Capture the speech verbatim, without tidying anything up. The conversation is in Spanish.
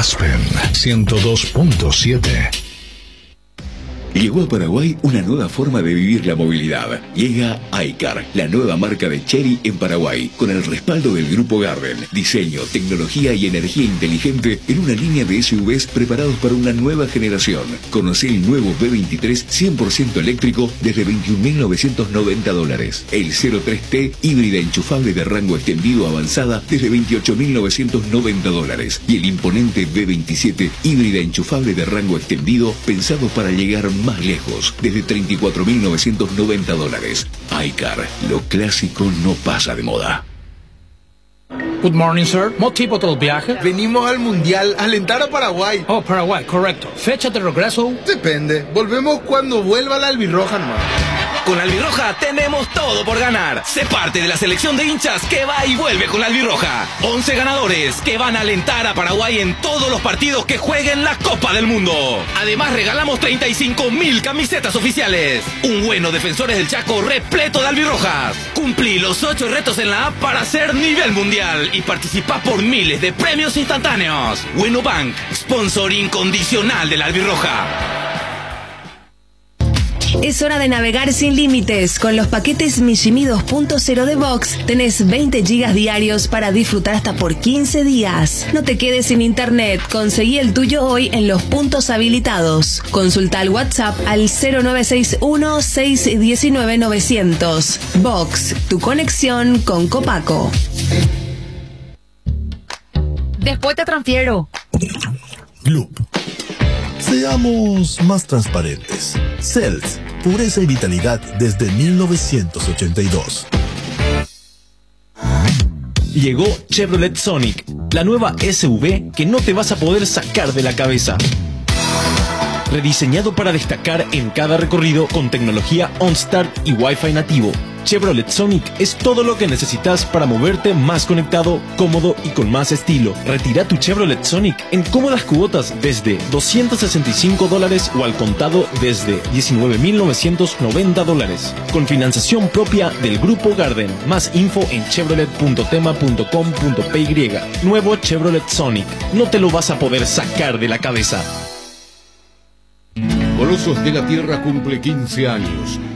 Aspen ciento dos punto siete. Llegó a Paraguay una nueva forma de vivir la movilidad. Llega iCar, la nueva marca de Chery en Paraguay, con el respaldo del Grupo Garden. Diseño, tecnología y energía inteligente en una línea de S U Vs preparados para una nueva generación. Conocé el nuevo B veintitrés cien por ciento eléctrico desde veintiún mil novecientos noventa dólares. El cero tres T híbrida enchufable de rango extendido avanzada desde veintiocho mil novecientos noventa dólares. Y el imponente B veintisiete híbrida enchufable de rango extendido pensado para llegar más lejos, desde treinta y cuatro mil novecientos noventa dólares. iCar, lo clásico no pasa de moda. Good morning, sir. ¿Motivo del viaje? Venimos al Mundial a alentar a Paraguay. Oh, Paraguay, correcto. ¿Fecha de regreso? Depende. Volvemos cuando vuelva la albirroja, hermano. Con la albirroja tenemos todo por ganar. Sé parte de la selección de hinchas que va y vuelve con la albirroja. once ganadores que van a alentar a Paraguay en todos los partidos que jueguen la Copa del Mundo. Además regalamos treinta y cinco mil camisetas oficiales. Un bueno Defensores del Chaco repleto de albirrojas. Cumplí los ocho retos en la app para ser nivel mundial y participá por miles de premios instantáneos. Bueno Bank, sponsor incondicional de la albirroja. Es hora de navegar sin límites. Con los paquetes Mishimi dos punto cero de Vox tenés veinte gigas diarios para disfrutar hasta por quince días. No te quedes sin internet. Conseguí el tuyo hoy en los puntos habilitados. Consulta el WhatsApp al cero nueve seis uno, seis uno nueve, nueve cero cero. Vox, tu conexión con Copaco. Después te transfiero. Gloop. Seamos más transparentes. Cells, pureza y vitalidad desde mil novecientos ochenta y dos. Llegó Chevrolet Sonic, la nueva S U V que no te vas a poder sacar de la cabeza. Rediseñado para destacar en cada recorrido con tecnología OnStart y Wi-Fi nativo. Chevrolet Sonic es todo lo que necesitas para moverte más conectado, cómodo y con más estilo. Retira tu Chevrolet Sonic en cómodas cuotas desde doscientos sesenta y cinco dólares o al contado desde diecinueve mil novecientos noventa dólares. Con financiación propia del Grupo Garden. Más info en chevrolet punto tema punto com punto p y. Nuevo Chevrolet Sonic. No te lo vas a poder sacar de la cabeza. Colosos de la Tierra cumple quince años.